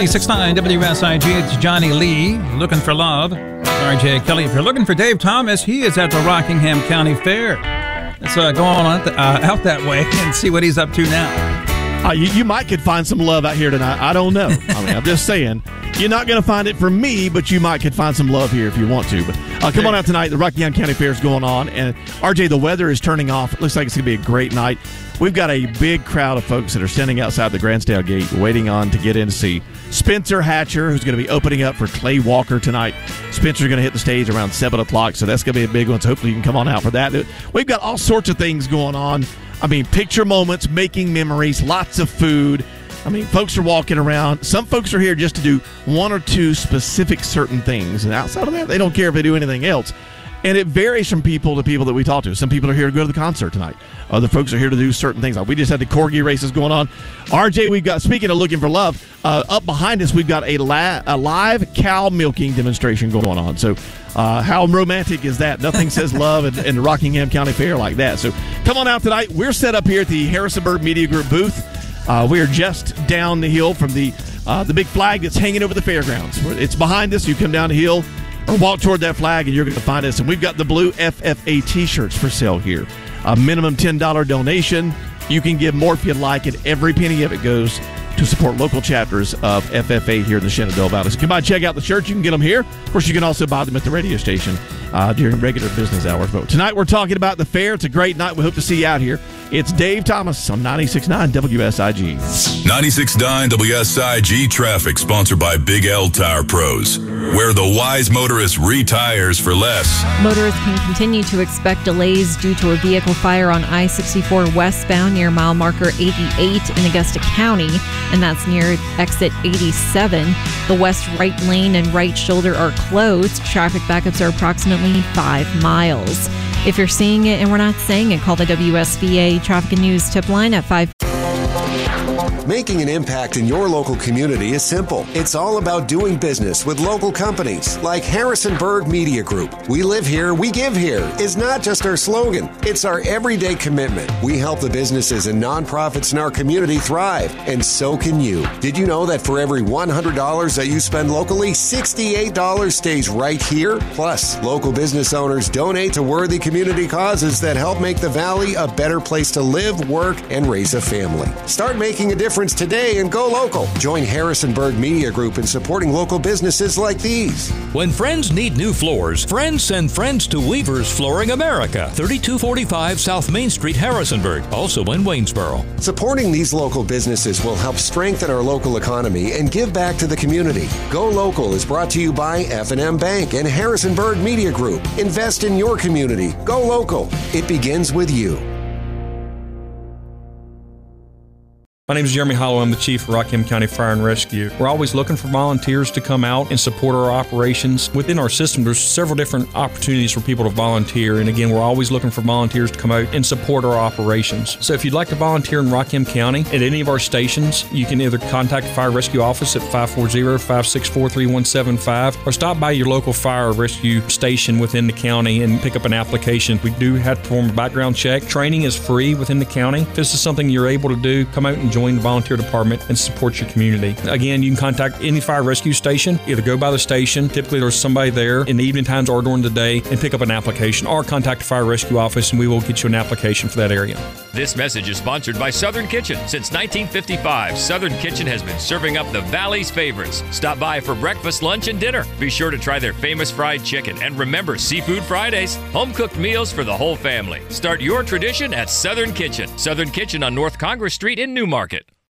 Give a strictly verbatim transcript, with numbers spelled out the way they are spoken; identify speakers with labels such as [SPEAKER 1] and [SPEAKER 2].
[SPEAKER 1] ninety-six point nine W S I G, it's Johnny Lee, Looking for Love. R J Kelly, if you're looking for Dave Thomas, he is at the Rockingham County Fair. Let's uh, go on uh, out that way and see what he's up to now.
[SPEAKER 2] Uh, you, you might could find some love out here tonight. I don't know. I mean, I'm just saying. You're not going to find it from me, but you might could find some love here if you want to. But uh, come on out tonight. The Rockingham County Fair is going on. And, R J, the weather is turning off. It looks like it's going to be a great night. We've got a big crowd of folks that are standing outside the Grandstale Gate waiting on to get in to see Spencer Hatcher, who's going to be opening up for Clay Walker tonight. Spencer's going to hit the stage around seven o'clock, so that's going to be a big one. So hopefully you can come on out for that. We've got all sorts of things going on. I mean, picture moments, making memories, lots of food. I mean, folks are walking around. Some folks are here just to do one or two specific certain things. And outside of that, they don't care if they do anything else. And it varies from people to people that we talk to. Some people are here to go to the concert tonight. Other folks are here to do certain things. Like we just had the corgi races going on. R J, we've got, speaking of looking for love, uh, up behind us, we've got a, la- a live cow milking demonstration going on. So uh, how romantic is that? Nothing says love in, in the Rockingham County Fair like that. So come on out tonight. We're set up here at the Harrisonburg Media Group booth. Uh, we are just down the hill from the uh, the big flag that's hanging over the fairgrounds. It's behind us. You come down the hill or walk toward that flag, and you're going to find us. And we've got the blue F F A T-shirts for sale here. A minimum ten dollars donation. You can give more if you'd like, and every penny of it goes to support local chapters of F F A here in the Shenandoah Valley. So come by, check out the shirts. You can get them here. Of course, you can also buy them at the radio station uh, during regular business hours. But tonight we're talking about the fair. It's a great night. We hope to see you out here. It's Dave Thomas on ninety-six point nine W S I G.
[SPEAKER 3] ninety-six point nine W S I G traffic, sponsored by Big L Tire Pros, where the wise motorist retires for less.
[SPEAKER 4] Motorists can continue to expect delays due to a vehicle fire on I sixty-four westbound near mile marker eighty-eight in Augusta County, and that's near exit eighty-seven. The west right lane and right shoulder are closed. Traffic backups are approximately five miles. If you're seeing it and we're not saying it, call the W S V A Traffic and News tip line at five.
[SPEAKER 5] Making an impact in your local community is simple. It's all about doing business with local companies like Harrisonburg Media Group. We live here, we give here is not just our slogan. It's our everyday commitment. We help the businesses and nonprofits in our community thrive, and so can you. Did you know that for every one hundred dollars that you spend locally, sixty-eight dollars stays right here? Plus, local business owners donate to worthy community causes that help make the Valley a better place to live, work, and raise a family. Start making a difference today and go local. Join Harrisonburg Media Group in supporting local businesses like these.
[SPEAKER 6] When friends need new floors, friends send friends to Weaver's Flooring America, thirty-two forty-five South Main Street, Harrisonburg, also in Waynesboro.
[SPEAKER 5] Supporting these local businesses will help strengthen our local economy and give back to the community. Go Local is brought to you by F and M Bank and Harrisonburg Media Group. Invest in your community. Go local. It begins with you.
[SPEAKER 7] My name is Jeremy Hollow. I'm the Chief of Rockingham County Fire and Rescue. We're always looking for volunteers to come out and support our operations. Within our system, there's several different opportunities for people to volunteer. And again, we're always looking for volunteers to come out and support our operations. So if you'd like to volunteer in Rockingham County at any of our stations, you can either contact the Fire Rescue Office at five four zero, five six four, three one seven five or stop by your local fire rescue station within the county and pick up an application. We do have to perform a background check. Training is free within the county. If this is something you're able to do, come out and join the volunteer department and support your community. Again, you can contact any fire rescue station, either go by the station, typically there's somebody there in the evening times or during the day, and pick up an application, or contact the fire rescue office and we will get you an application for that area.
[SPEAKER 8] This message is sponsored by Southern Kitchen. Since nineteen fifty-five, Southern Kitchen has been serving up the Valley's favorites. Stop by for breakfast, lunch, and dinner. Be sure to try their famous fried chicken, and remember Seafood Fridays, home-cooked meals for the whole family. Start your tradition at Southern Kitchen. Southern Kitchen on North Congress Street in Newmarket.